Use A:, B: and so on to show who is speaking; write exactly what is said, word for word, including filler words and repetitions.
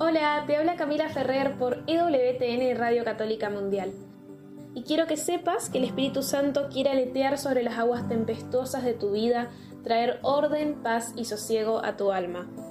A: Hola, te habla Camila Ferrer por E W T N Radio Católica Mundial. Y quiero que sepas que el Espíritu Santo quiere aletear sobre las aguas tempestuosas de tu vida, traer orden, paz y sosiego a tu alma.